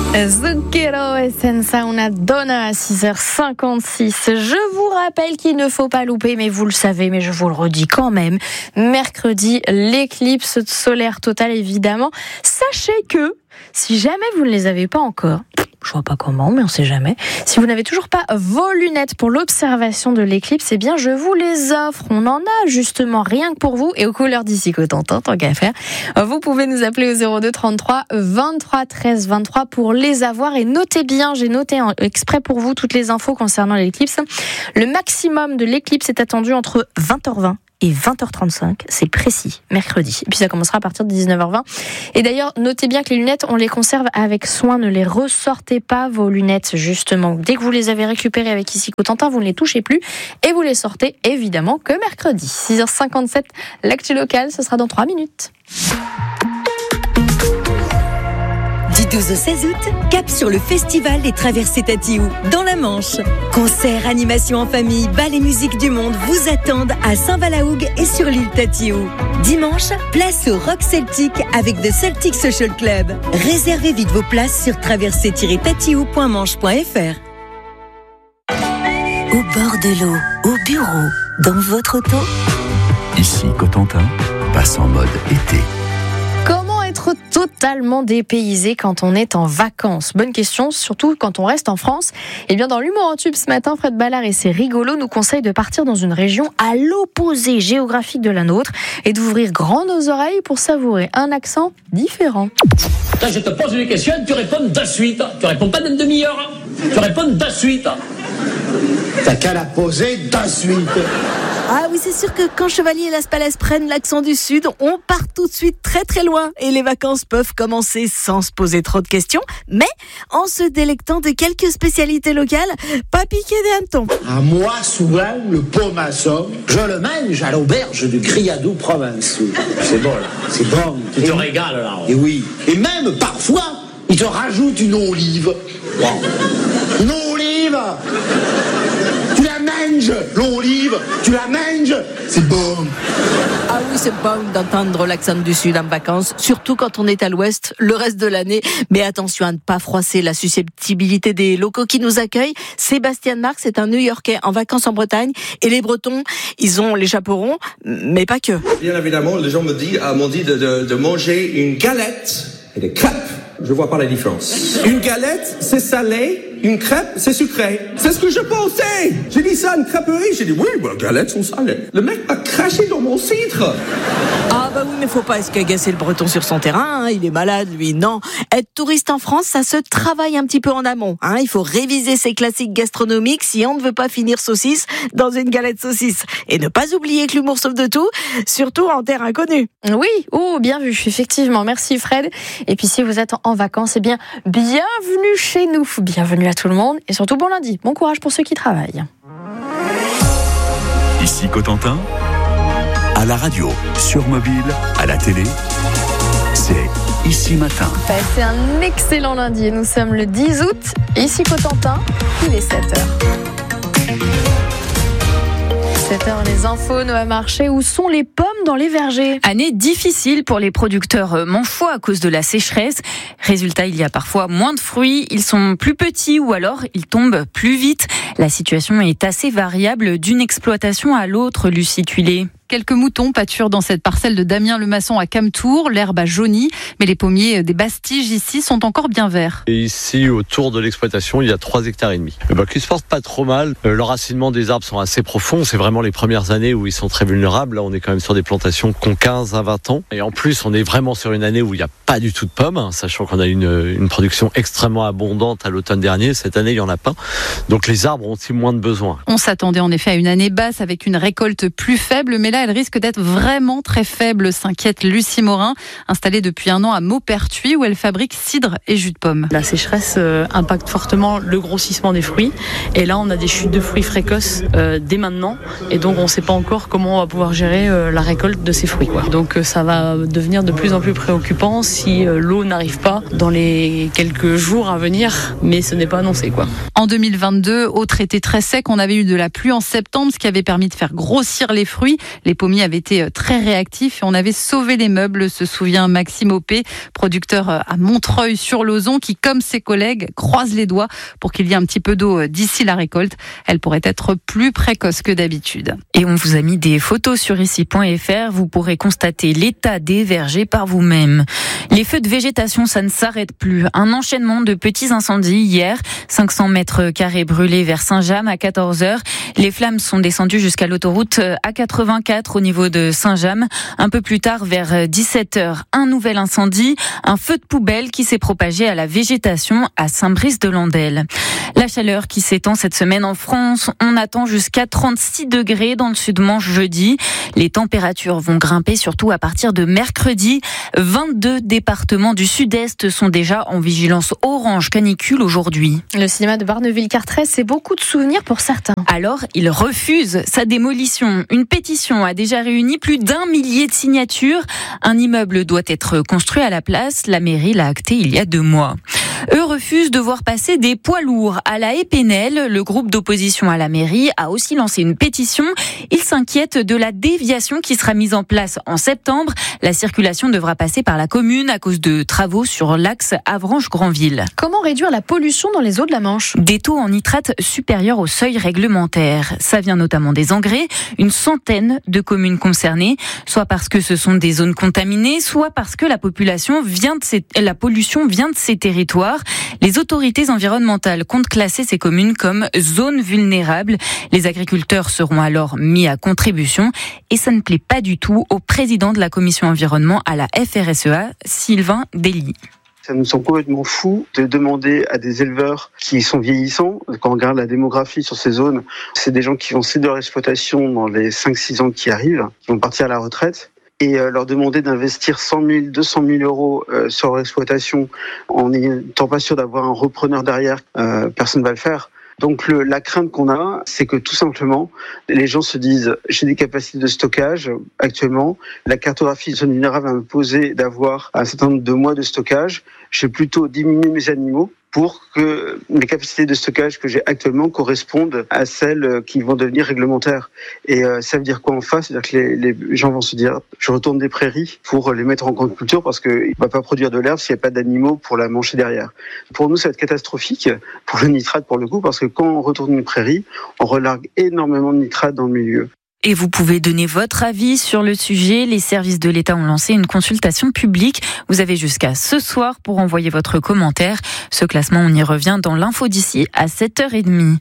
Zucchero e senza una donna à 6h56. Je vous rappelle qu'il ne faut pas louper, mais vous le savez, mais je vous le redis quand même. Mercredi, l'éclipse solaire totale, évidemment. Sachez que, si jamais vous ne les avez pas encore, je vois pas comment, mais on sait jamais. Si vous n'avez toujours pas vos lunettes pour l'observation de l'éclipse, eh bien, je vous les offre. On en a justement rien que pour vous et aux couleurs d'ici Cotentin, tant qu'à faire. Vous pouvez nous appeler au 02 33 23 13 23 pour les avoir et notez bien, j'ai noté exprès pour vous toutes les infos concernant l'éclipse. Le maximum de l'éclipse est attendu entre 20h20 et 20h35, c'est précis, mercredi. Et puis ça commencera à partir de 19h20. Et d'ailleurs, notez bien que les lunettes, on les conserve avec soin. Ne les ressortez pas, vos lunettes, justement. Dès que vous les avez récupérées avec ici Cotentin, vous ne les touchez plus. Et vous les sortez, évidemment, que mercredi. 6h57, l'actu locale, ce sera dans 3 minutes. Du 12 au 16 août, cap sur le festival des traversées Tatiou, dans la Manche. Concerts, animations en famille, bal et musique du monde vous attendent à Saint-Valahougue et sur l'île Tatiou. Dimanche, place au Rock Celtic avec The Celtic Social Club. Réservez vite vos places sur traversée-tatiou.manche.fr. Au bord de l'eau, au bureau, dans votre auto. Ici, Cotentin, passe en mode été. Comment être totalement dépaysé quand on est en vacances? Bonne question, surtout quand on reste en France. Eh bien, dans l'humour en tube ce matin, Fred Ballard et ses rigolos nous conseillent de partir dans une région à l'opposé géographique de la nôtre et d'ouvrir grand nos oreilles pour savourer un accent différent. Là, je te pose une question, tu réponds de suite. Tu réponds pas d'une demi-heure, tu réponds de suite. T'as qu'à la poser de suite. Ah oui, c'est sûr que quand Chevalier et Las Palais prennent l'accent du Sud, on part tout de suite très très loin. Et les vacances peuvent commencer sans se poser trop de questions, mais en se délectant de quelques spécialités locales, pas piqué des hannetons. À moi, souvent, le pomasson, je le mange à l'auberge du Criado provençal. C'est bon, là. C'est bon. Tu te régales, là. Et oui. Et même, parfois, ils te rajoutent une olive. Wow. Une olive. Tu la manges, l'olive, tu la manges, c'est bon. Ah oui, c'est bon d'entendre l'accent du Sud en vacances, surtout quand on est à l'Ouest le reste de l'année. Mais attention à ne pas froisser la susceptibilité des locaux qui nous accueillent. Sébastien Marx est un New-Yorkais en vacances en Bretagne et les Bretons, ils ont les chaperons, mais pas que. Bien évidemment, les gens m'ont dit de manger une galette et des crêpes. Je vois pas la différence. Une galette, c'est salé. Une crêpe, c'est sucré. C'est ce que je pensais. J'ai dit ça à une crêperie. J'ai dit, oui, les galettes sont salées. Le mec a craché dans mon cidre. Ah bah oui, mais faut pas escagacer le Breton sur son terrain, hein. Il est malade, lui, non. Être touriste en France, ça se travaille un petit peu en amont, hein. Il faut réviser ses classiques gastronomiques si on ne veut pas finir saucisse dans une galette saucisse. Et ne pas oublier que l'humour sauve de tout, surtout en terre inconnue. Oui, bien vu, effectivement. Merci Fred. Et puis si vous êtes en vacances, eh bien, bienvenue chez nous. Bienvenue à tout le monde et surtout bon lundi. Bon courage pour ceux qui travaillent. Ici Cotentin, à la radio, sur mobile, à la télé, c'est Ici Matin. Passez un excellent lundi. Nous sommes le 10 août. Ici Cotentin, il est 7h. 7h, les infos, Noah Marché. Où sont les pommes dans les vergers? Année difficile pour les producteurs manchois à cause de la sécheresse. Résultat, il y a parfois moins de fruits, ils sont plus petits ou alors ils tombent plus vite. La situation est assez variable d'une exploitation à l'autre, Lucie Tuilé. Quelques moutons pâturent dans cette parcelle de Damien Lemasson à Camtour. L'herbe a jauni, mais les pommiers des Bastiges ici sont encore bien verts. Et ici, autour de l'exploitation, il y a 3 hectares et demi. Qui se portent pas trop mal. L'enracinement des arbres sont assez profonds. C'est vraiment les premières années où ils sont très vulnérables. Là, on est quand même sur des plantations qui ont 15 à 20 ans. Et en plus, on est vraiment sur une année où il n'y a pas du tout de pommes, sachant qu'on a une production extrêmement abondante à l'automne dernier. Cette année, il n'y en a pas. Donc les arbres ont aussi moins de besoins. On s'attendait en effet à une année basse avec une récolte plus faible, mais là, elle risque d'être vraiment très faible, s'inquiète Lucie Morin, installée depuis 1 an à Maupertuis où elle fabrique cidre et jus de pomme. La sécheresse impacte fortement le grossissement des fruits et là on a des chutes de fruits précoces dès maintenant et donc on ne sait pas encore comment on va pouvoir gérer la récolte de ces fruits. Donc ça va devenir de plus en plus préoccupant si l'eau n'arrive pas dans les quelques jours à venir, mais ce n'est pas annoncé. En 2022, autre été très sec, on avait eu de la pluie en septembre, ce qui avait permis de faire grossir les fruits. Les Les pommiers avaient été très réactifs et on avait sauvé les meubles, se souvient Maxime Opé, producteur à Montreuil-sur-Lauzon, qui, comme ses collègues, croise les doigts pour qu'il y ait un petit peu d'eau d'ici la récolte. Elle pourrait être plus précoce que d'habitude. Et on vous a mis des photos sur ici.fr. Vous pourrez constater l'état des vergers par vous-même. Les feux de végétation, ça ne s'arrête plus. Un enchaînement de petits incendies hier. 500 mètres carrés brûlés vers Saint-James à 14h. Les flammes sont descendues jusqu'à l'autoroute A84 au niveau de Saint-James. Un peu plus tard, vers 17h, un nouvel incendie. Un feu de poubelle qui s'est propagé à la végétation à Saint-Brice-de-Landelle. La chaleur qui s'étend cette semaine en France. On attend jusqu'à 36 degrés dans le Sud-Manche jeudi. Les températures vont grimper surtout à partir de mercredi. 22 départements du Sud-Est sont déjà en vigilance orange canicule aujourd'hui. Le cinéma de Barneville-Carteret, c'est beaucoup de souvenirs pour certains. Alors, il refuse sa démolition. Une pétition a déjà réuni plus d'1 millier de signatures. Un immeuble doit être construit à la place. La mairie l'a acté il y a 2 mois. Eux refusent de voir passer des poids lourds. À la Épinel, le groupe d'opposition à la mairie a aussi lancé une pétition. Ils s'inquiètent de la déviation qui sera mise en place en septembre. La circulation devra passer par la commune à cause de travaux sur l'axe Avranches-Granville. Comment réduire la pollution dans les eaux de la Manche ? Des taux en nitrate supérieurs au seuil réglementaire. Ça vient notamment des engrais. Une centaine de communes concernées, soit parce que ce sont des zones contaminées, soit parce que la pollution vient de ces territoires. Les autorités environnementales comptent classer ces communes comme zones vulnérables. Les agriculteurs seront alors mis à contribution et ça ne plaît pas du tout au président de la commission environnement à la FRSEA, Sylvain Dély. Ça nous semble complètement fou de demander à des éleveurs qui sont vieillissants, quand on regarde la démographie sur ces zones, c'est des gens qui vont céder leur exploitation dans les 5-6 ans qui arrivent, qui vont partir à la retraite. Et leur demander d'investir 100 000, 200 000 euros sur leur exploitation en n'étant pas sûr d'avoir un repreneur derrière, personne ne va le faire. Donc la crainte qu'on a, c'est que tout simplement, les gens se disent « j'ai des capacités de stockage actuellement, la cartographie de zone vulnérable va me poser d'avoir un certain nombre de mois de stockage, je vais plutôt diminuer mes animaux pour que mes capacités de stockage que j'ai actuellement correspondent à celles qui vont devenir réglementaires. » Et ça veut dire quoi en face ? C'est-à-dire que les gens vont se dire « je retourne des prairies pour les mettre en culture parce qu'il ne va pas produire de l'herbe s'il n'y a pas d'animaux pour la manger derrière. » Pour nous, ça va être catastrophique, pour le nitrate pour le coup, parce que quand on retourne une prairie, on relargue énormément de nitrate dans le milieu. Et vous pouvez donner votre avis sur le sujet. Les services de l'État ont lancé une consultation publique. Vous avez jusqu'à ce soir pour envoyer votre commentaire. Ce classement, on y revient dans l'info d'ici à 7h30.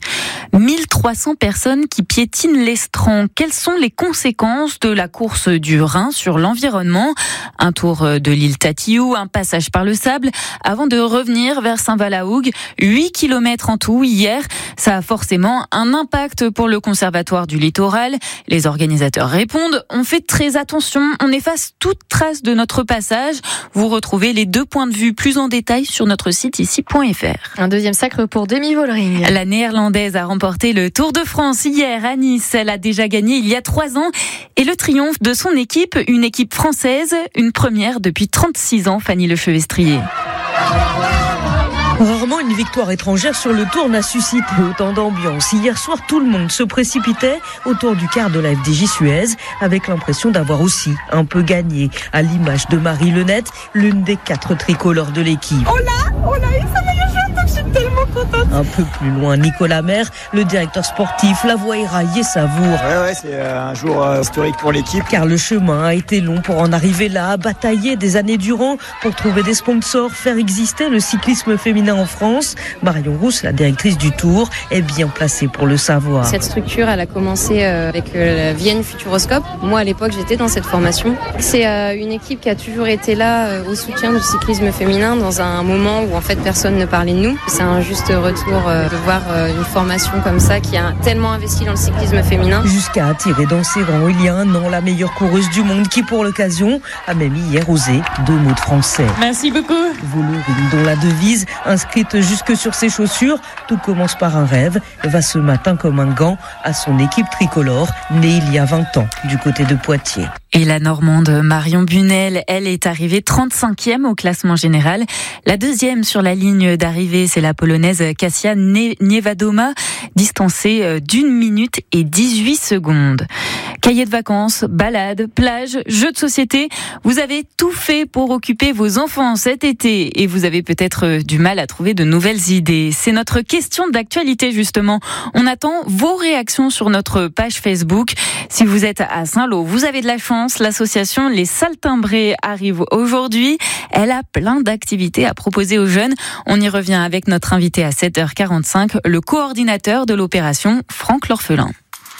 1300 personnes qui piétinent l'estran. Quelles sont les conséquences de la course du Rhin sur l'environnement ? Un tour de l'île Tatiou, un passage par le sable, avant de revenir vers Saint-Valahougue. 8 km en tout hier. Ça a forcément un impact pour le Conservatoire du littoral. Les organisateurs répondent, on fait très attention, on efface toute trace de notre passage. Vous retrouvez les 2 points de vue plus en détail sur notre site ici.fr. Un deuxième sacre pour Demi Vollering. La néerlandaise a remporté le Tour de France hier à Nice. Elle a déjà gagné il y a 3 ans. Et le triomphe de son équipe, une équipe française, une première depuis 36 ans, Fanny Lechevestrier. Rarement une victoire étrangère sur le Tour n'a suscité autant d'ambiance. Hier soir, tout le monde se précipitait autour du quart de la FDJ Suez avec l'impression d'avoir aussi un peu gagné, à l'image de Marie Lenette, l'une des 4 tricolores de l'équipe. On l'a eu, ça m'a eu, donc je suis tellement contente. Un peu plus loin, Nicolas Maire, le directeur sportif, la voix éraillée savoure. Ouais, c'est un jour historique pour l'équipe. Car le chemin a été long pour en arriver là, batailler des années durant pour trouver des sponsors, faire exister le cyclisme féminin en France. Marion Rousse, la directrice du Tour, est bien placée pour le savoir. Cette structure, elle a commencé avec la Vienne Futuroscope. Moi, à l'époque, j'étais dans cette formation. C'est une équipe qui a toujours été là au soutien du cyclisme féminin dans un moment où en fait personne ne parlait de nous. C'est un juste retour de voir une formation comme ça qui a tellement investi dans le cyclisme féminin. Jusqu'à attirer dans ses rangs il y a 1 an la meilleure coureuse du monde qui, pour l'occasion, a même hier osé 2 mots de français. Merci beaucoup. Vollering, dont la devise, inscrite jusque sur ses chaussures, tout commence par un rêve, va ce matin comme un gant à son équipe tricolore, née il y a 20 ans du côté de Poitiers. Et la Normande Marion Bunel, elle est arrivée 35e au classement général. La deuxième sur la ligne d'arrivée, c'est la Polonaise Kasia Niewidoma, distancée d'1 minute et 18 secondes. Cahiers de vacances, balades, plages, jeux de société, vous avez tout fait pour occuper vos enfants cet été et vous avez peut-être du mal à trouver de nouvelles idées. C'est notre question d'actualité justement. On attend vos réactions sur notre page Facebook. Si vous êtes à Saint-Lô, vous avez de la chance. L'association Les Saltimbrés arrive aujourd'hui. Elle a plein d'activités à proposer aux jeunes. On y revient avec notre invité à 7h45, le coordinateur de l'opération, Franck L'Orphelin.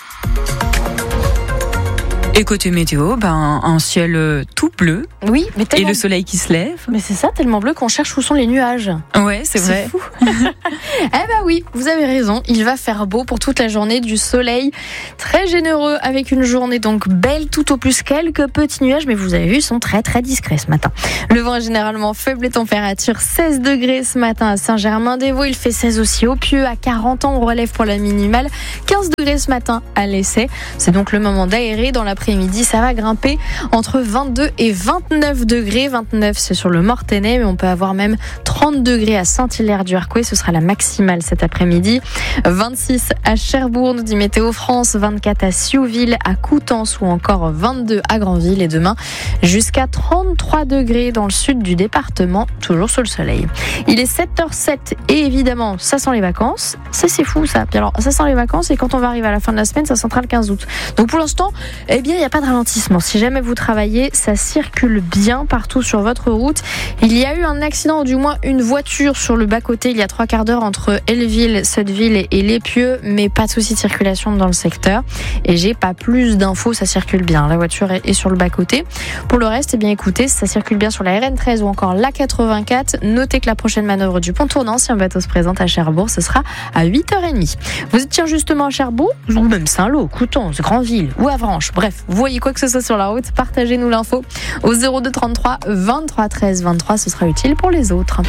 Et côté météo, un ciel tout bleu. Oui, mais tellement... Et le soleil qui se lève. Mais c'est ça, tellement bleu qu'on cherche où sont les nuages. Ouais, c'est vrai. Fou. Oui, vous avez raison. Il va faire beau pour toute la journée, du soleil très généreux avec une journée donc belle, tout au plus quelques petits nuages, mais vous avez vu, ils sont très très discrets ce matin. Le vent est généralement faible, les températures 16 degrés ce matin à Saint-Germain-des-Vaux. Il fait 16 aussi au Pieux, à 40 ans, on relève pour la minimale. 15 degrés ce matin à l'Essai. C'est donc le moment d'aérer. Dans l'après-midi, ça va grimper entre 22 et 29 degrés. 29, c'est sur le Mortainais, mais on peut avoir même 30 degrés à Saint-Hilaire-du-Harcouët. Ce sera la maximale cet après-midi. 26 à Cherbourg, nous dit Météo France. 24 à Siouville, à Coutances ou encore 22 à Granville. Et demain, jusqu'à 33 degrés dans le sud du département, toujours sous le soleil. Il est 7h07 et évidemment, ça sent les vacances. C'est fou ça. Puis alors, ça sent les vacances et quand on va arriver à la fin de la semaine, ça sentera le 15 août. Donc pour l'instant, il n'y a pas de ralentissement. Si jamais vous travaillez, ça circule bien partout sur votre route. Il y a eu un accident, ou du moins une voiture sur le bas-côté il y a 3 quarts d'heure entre Elleville, Sotteville et Les Pieux, mais pas de souci de circulation dans le secteur. Et j'ai pas plus d'infos, ça circule bien. La voiture est sur le bas-côté. Pour le reste, écoutez, ça circule bien sur la RN13 ou encore la 84. Notez que la prochaine manœuvre du pont tournant, si un bateau se présente à Cherbourg, ce sera à 8h30. Vous êtes justement à Cherbourg, ou même Saint-Lô, Coutances, Granville ou Avranches. Bref, vous voyez quoi que ce soit sur la route, partagez-nous l'info au 02 33 23 13 23, ce sera utile pour les autres.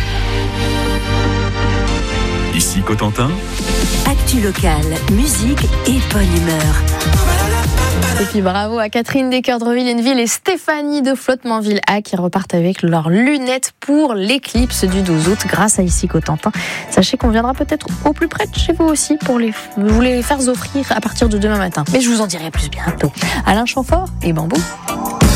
Ici Cotentin. Actu locale, musique et bonne humeur. Et puis bravo à Catherine Descoeurs de Villeneuve et Stéphanie de Flottementville-A qui repartent avec leurs lunettes pour l'éclipse du 12 août grâce à Ici Cotentin. Sachez qu'on viendra peut-être au plus près de chez vous aussi pour vous les faire offrir à partir de demain matin. Mais je vous en dirai plus bientôt. Alain Chamfort et Bambou.